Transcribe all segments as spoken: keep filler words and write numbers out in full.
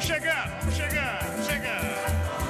chegando, tô chegando, chegando.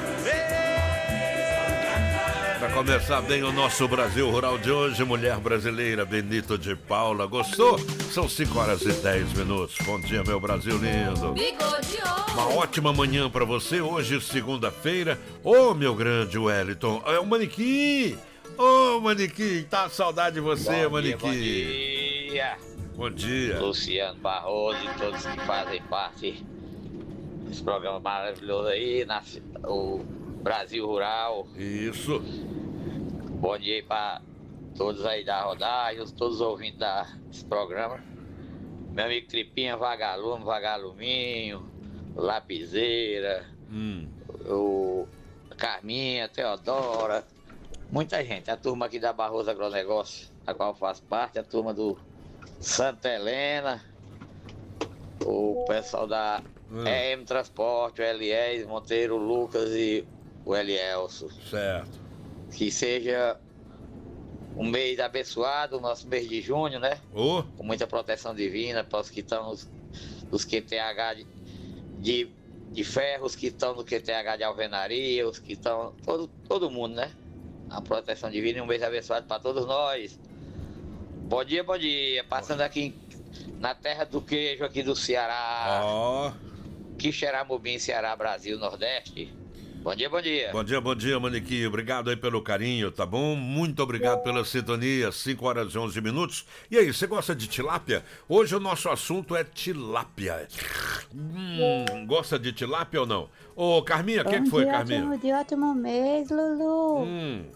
Para começar bem o nosso Brasil Rural de hoje, mulher brasileira Benito de Paula. Gostou? São cinco horas e dez minutos. Bom dia, meu Brasil lindo. Bigode Uma ótima manhã para você. Hoje, segunda-feira. Ô, meu grande Wellington. É o Manequim. Ô, Manequim. Tá saudade de você, bom Manequim. Dia, bom dia. Bom dia. Luciano Barroso e todos que fazem parte desse programa maravilhoso aí, na, o Brasil Rural. Isso. Bom dia aí pra todos aí da rodagem, todos os ouvintes da, desse programa. Meu amigo Tripinha, Vagalume, Vagaluminho, Lapiseira, hum. o Carminha, Teodora, muita gente. A turma aqui da Barroso Agronegócio, da qual eu faço parte, a turma do Santa Helena, o pessoal da hum. E M Transporte, o Eliés, Monteiro, o Lucas e o Elielso. Certo. Que seja um mês abençoado, o nosso mês de junho, né? Oh. Com muita proteção divina para os que estão nos, nos Q T H de, de, de ferro, os que estão no Q T H de alvenaria, os que estão. Todo, todo mundo, né? A proteção divina e um mês abençoado para todos nós. Bom dia, bom dia. Passando aqui na terra do queijo aqui do Ceará. Ó. Oh. Quixeramobim, Ceará, Brasil, Nordeste. Bom dia, bom dia. Bom dia, bom dia, Manequim. Obrigado aí pelo carinho, tá bom? Muito obrigado pela sintonia. cinco horas e onze minutos. E aí, você gosta de tilápia? Hoje o nosso assunto é tilápia. Hum, gosta de tilápia ou não? Ô, Carminha, o que, que foi, Carminha? Ótimo dia, ótimo mês, Lulu. Hum.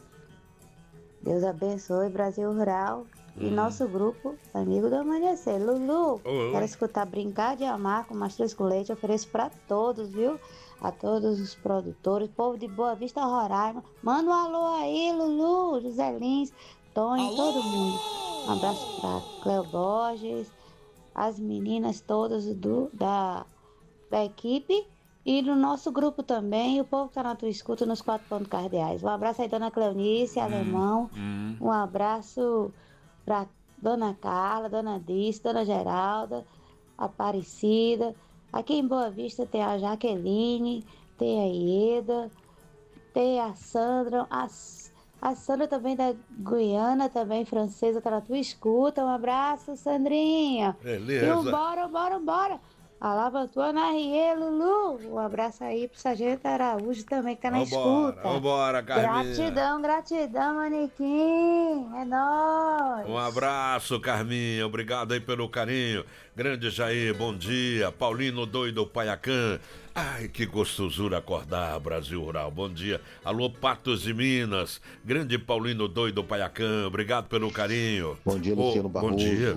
Deus abençoe Brasil Rural hum. e nosso grupo Amigo do Amanhecer. Lulu, oh, quero escutar Brincar de Amar com Mastruz com Leite. Ofereço pra todos, viu? A todos os produtores, povo de Boa Vista, Roraima. Manda um alô aí, Lulu, José Lins, Tony, alô! Todo mundo. Um abraço pra Cleo Borges, as meninas todas do, da, da equipe e do nosso grupo também. O povo que tá na tua escuta nos quatro pontos cardeais. Um abraço aí, dona Cleonice, hum, Alemão. Hum. Um abraço pra dona Carla, dona Dice, dona Geralda, Aparecida. Aqui em Boa Vista tem a Jaqueline, tem a Ieda, tem a Sandra, a, a Sandra também da Guiana, também francesa, tá na tua escuta. Um abraço, Sandrinha. Beleza. E um bora, bora, bora. Alavantua na Rie, Lulu. Um abraço aí pro Sargento Araújo também, que tá na vambora, escuta. Vambora, Carminha. Gratidão, gratidão, Manequim. É nóis. Um abraço, Carminha. Obrigado aí pelo carinho. Grande Jair, bom dia. Paulino Doido Paiacã. Ai, que gostosura acordar, Brasil Rural. Bom dia. Alô, Patos de Minas. Grande Paulino Doido Paiacã. Obrigado pelo carinho. Bom dia, Luciano oh, Barroso. Bom dia.